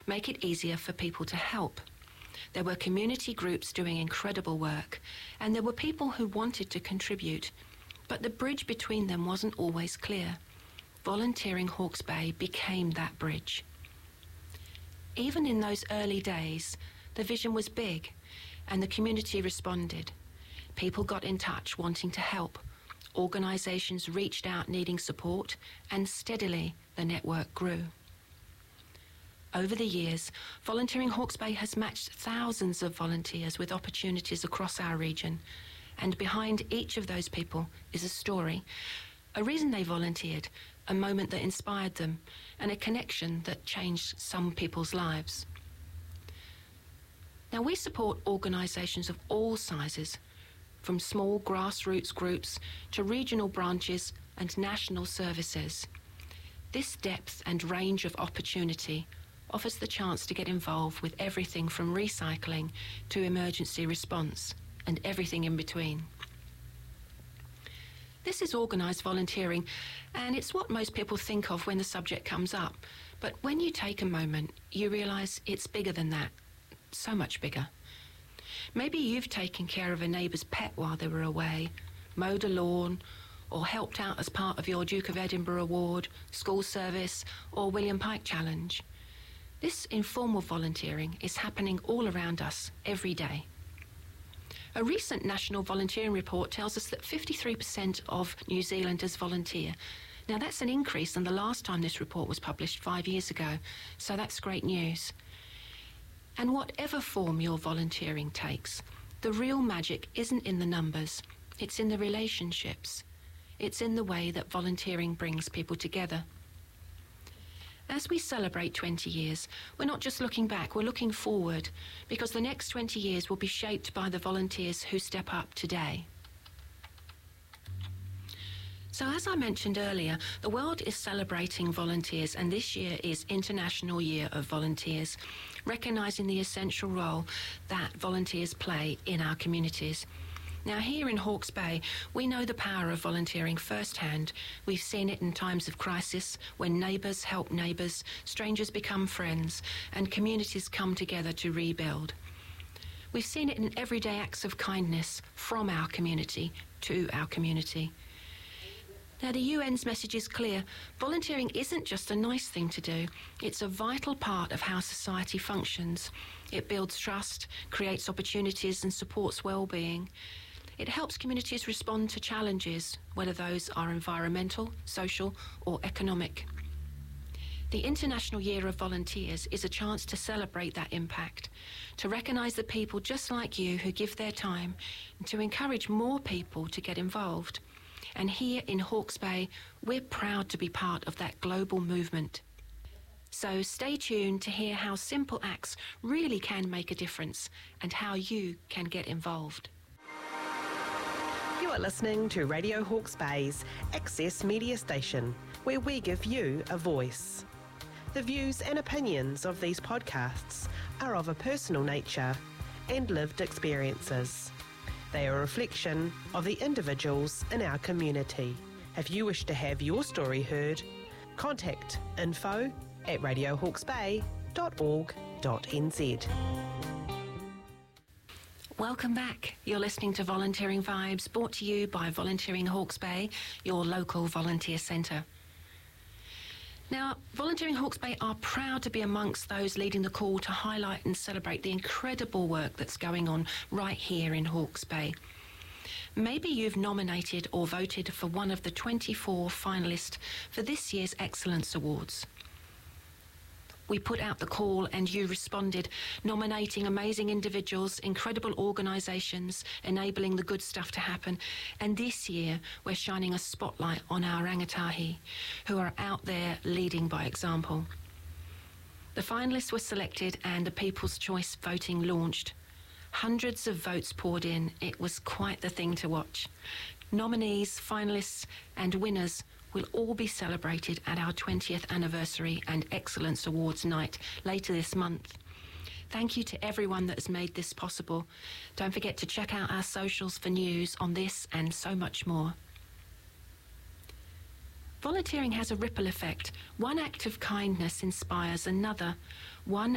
make it easier for people to help. There were community groups doing incredible work, and there were people who wanted to contribute, but the bridge between them wasn't always clear. Volunteering Hawke's Bay became that bridge. Even in those early days, the vision was big, and the community responded. People got in touch wanting to help. Organisations reached out needing support, and steadily the network grew. Over the years, Volunteering Hawke's Bay has matched thousands of volunteers with opportunities across our region, and behind each of those people is a story, a reason they volunteered, a moment that inspired them, and a connection that changed some people's lives. Now, we support organisations of all sizes, from small grassroots groups to regional branches and national services. This depth and range of opportunity offers the chance to get involved with everything from recycling to emergency response and everything in between. This is organised volunteering, and it's what most people think of when the subject comes up. But when you take a moment, you realise it's bigger than that, so much bigger. Maybe you've taken care of a neighbour's pet while they were away, mowed a lawn, or helped out as part of your Duke of Edinburgh Award, school service, or William Pike Challenge. This informal volunteering is happening all around us every day. A recent national volunteering report tells us that 53% of New Zealanders volunteer. Now, that's an increase than the last time this report was published 5 years ago, so that's great news. And whatever form your volunteering takes, the real magic isn't in the numbers, it's in the relationships. It's in the way that volunteering brings people together. As we celebrate 20 years, we're not just looking back, we're looking forward, because the next 20 years will be shaped by the volunteers who step up today. So as I mentioned earlier, the world is celebrating volunteers, and this year is International Year of Volunteers, recognising the essential role that volunteers play in our communities. Now, here in Hawke's Bay, we know the power of volunteering firsthand. We've seen it in times of crisis, when neighbours help neighbours, strangers become friends, and communities come together to rebuild. We've seen it in everyday acts of kindness from our community to our community. Now, the UN's message is clear. Volunteering isn't just a nice thing to do. It's a vital part of how society functions. It builds trust, creates opportunities, and supports well-being. It helps communities respond to challenges, whether those are environmental, social, or economic. The International Year of Volunteers is a chance to celebrate that impact, to recognise the people just like you who give their time, and to encourage more people to get involved. And here in Hawke's Bay, we're proud to be part of that global movement. So stay tuned to hear how simple acts really can make a difference and how you can get involved. You are listening to Radio Hawke's Bay's Access Media Station, where we give you a voice. The views and opinions of these podcasts are of a personal nature and lived experiences. They are a reflection of the individuals in our community. If you wish to have your story heard, contact info@radiohawksbay.org.nz. Welcome back. You're listening to Volunteering Vibes, brought to you by Volunteering Hawke's Bay, your local volunteer centre. Now, Volunteering Hawke's Bay are proud to be amongst those leading the call to highlight and celebrate the incredible work that's going on right here in Hawke's Bay. Maybe you've nominated or voted for one of the 24 finalists for this year's Excellence Awards. We put out the call and you responded, nominating amazing individuals, incredible organisations, enabling the good stuff to happen. And this year, we're shining a spotlight on our rangatahi, who are out there leading by example. The finalists were selected and the People's Choice voting launched. Hundreds of votes poured in. It was quite the thing to watch. Nominees, finalists and winners will all be celebrated at our 20th anniversary and Excellence Awards night later this month. Thank you to everyone that has made this possible. Don't forget to check out our socials for news on this and so much more. Volunteering has a ripple effect. One act of kindness inspires another. One